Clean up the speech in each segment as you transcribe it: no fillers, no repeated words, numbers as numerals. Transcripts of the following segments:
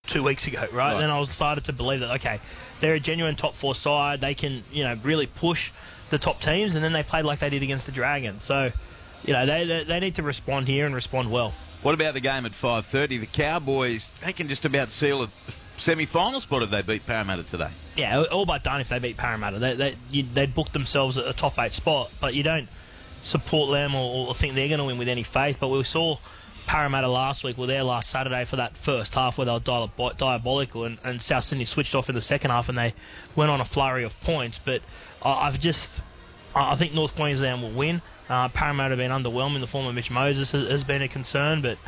2 weeks ago, right? Then I was started to believe that, okay, they're a genuine top 4 side. They can, really push the top teams, and then they played like they did against the Dragons. So, they need to respond here and respond well. What about the game at 5:30? The Cowboys, they can just about seal a semi-final spot if they beat Parramatta today. Yeah, all but done if they beat Parramatta. They'd book themselves a top 8 spot, but you don't support them or think they're going to win with any faith. But we saw Parramatta last week, there last Saturday for that first half where they were diabolical, and South Sydney switched off in the second half and they went on a flurry of points. But I think North Queensland will win. Parramatta have been underwhelming. The form of Mitch Moses has been a concern, but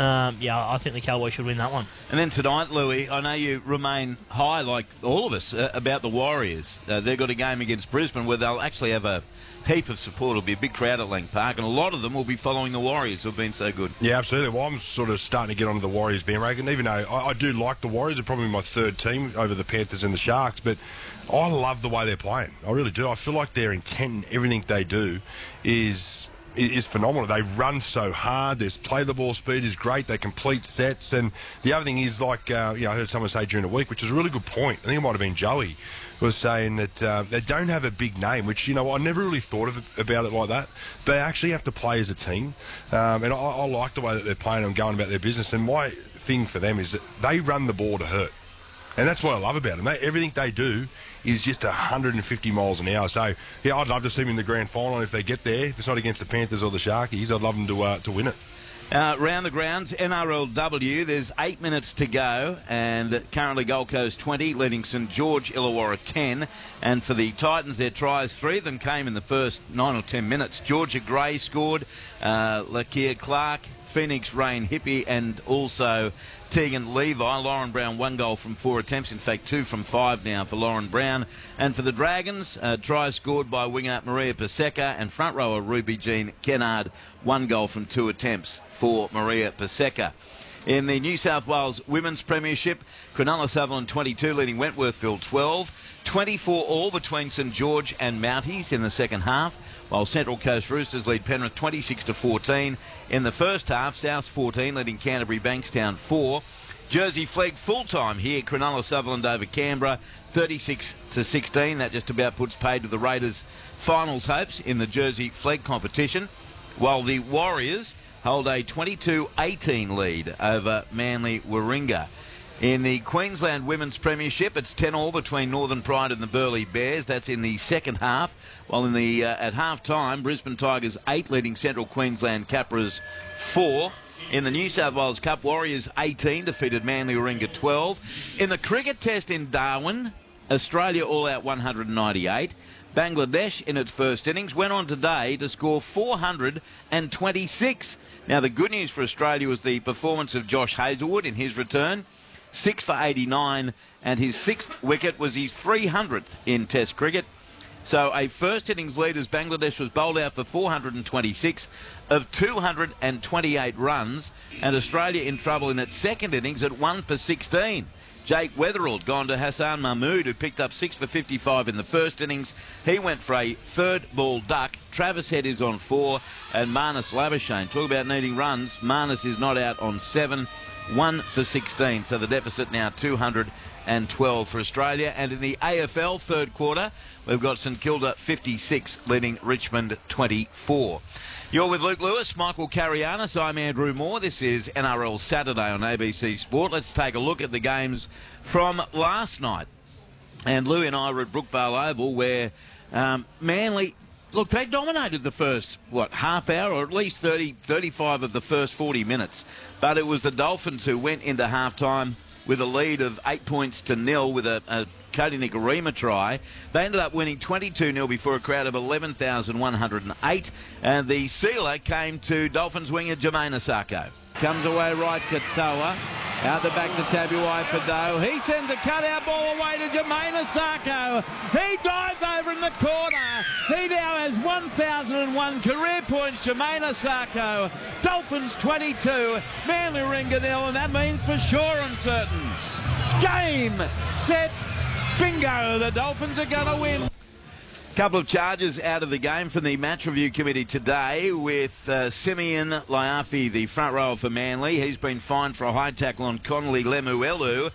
I think the Cowboys should win that one. And then tonight, Louis, I know you remain high, like all of us, about the Warriors. They've got a game against Brisbane where they'll actually have a heap of support. It'll be a big crowd at Lang Park, and a lot of them will be following the Warriors, who have been so good. Yeah, absolutely. Well, I'm sort of starting to get onto the Warriors bandwagon, even though I do like the Warriors. They're probably my third team over the Panthers and the Sharks, but I love the way they're playing. I really do. I feel like their intent in everything they do is phenomenal. They run so hard. Their play the ball speed is great. They complete sets. And the other thing is, like, I heard someone say during the week, which is a really good point. I think it might have been Joey, was saying that they don't have a big name, which, I never really thought about it like that. They actually have to play as a team. And I like the way that they're playing and going about their business. And my thing for them is that they run the ball to hurt. And that's what I love about them. Everything they do is just 150 miles an hour. So, yeah, I'd love to see them in the grand final. If they get there, if it's not against the Panthers or the Sharkies, I'd love them to win it. Round the grounds, NRLW, there's 8 minutes to go, and currently Gold Coast 20, leading St George Illawarra 10. And for the Titans, their tries, 3 of them came in the first 9 or 10 minutes. Georgia Gray scored, Lakia Clark, Phoenix Rain Hippie, and also Tegan Levi. Lauren Brown, 1 goal from 4 attempts. In fact, 2 from 5 now for Lauren Brown. And for the Dragons, try scored by winger Maria Paseka and front rower Ruby Jean Kennard. 1 goal from 2 attempts for Maria Paseka. In the New South Wales Women's Premiership, Cronulla Sutherland 22, leading Wentworthville 12. 24 all between St George and Mounties in the second half, while Central Coast Roosters lead Penrith 26-14. In the first half, Souths 14, leading Canterbury Bankstown 4. Jersey Flegg full-time here, Cronulla Sutherland over Canberra 36-16. That just about puts paid to the Raiders' finals hopes in the Jersey Flegg competition, while the Warriors hold a 22-18 lead over Manly Warringah. In the Queensland Women's Premiership, it's 10 all between Northern Pride and the Burleigh Bears. That's in the second half. While in the at half-time, Brisbane Tigers 8, leading Central Queensland Capras 4. In the New South Wales Cup, Warriors 18 defeated Manly Warringah 12. In the cricket test in Darwin, Australia all out 198. Bangladesh, in its first innings, went on today to score 426. Now, the good news for Australia was the performance of Josh Hazlewood in his return. 6 for 89, and his 6th wicket was his 300th in Test cricket. So a first innings lead as Bangladesh was bowled out for 426 of 228 runs, and Australia in trouble in its second innings at 1 for 16. Jake Weatherald gone to Hassan Mahmood, who picked up 6 for 55 in the first innings. He went for a third ball duck. Travis Head is on 4, and Marnus Labuschagne. Talk about needing runs. Marnus is not out on 7. 1 for 16, so the deficit now 212 for Australia. And in the AFL third quarter, we've got St Kilda 56 leading Richmond 24. You're with Luke Lewis, Michael Carianis. I'm Andrew Moore. This is NRL Saturday on ABC Sport. Let's take a look at the games from last night. And Louis and I were at Brookvale Oval, where Manly... Look, they dominated the first, half hour, or at least 35 of the first 40 minutes. But it was the Dolphins who went into halftime with a lead of 8 points to 0 with a Cody Nikorima try. They ended up winning 22-0 before a crowd of 11,108. And the sealer came to Dolphins winger Jermaine Asako. Comes away right, Katoa. Out the back to Tabuai Fado. He sends a cutout ball away to Jermaine Asako. He dives over in the corner. He now has 1,001 career points, Jermaine Asako. Dolphins 22, Manly Warringah 0, and that means for sure and certain. Game, set, bingo. The Dolphins are going to win. Couple of charges out of the game from the match review committee today with Simeon Laiafi, the front rower for Manly. He's been fined for a high tackle on Connolly Lemuelu.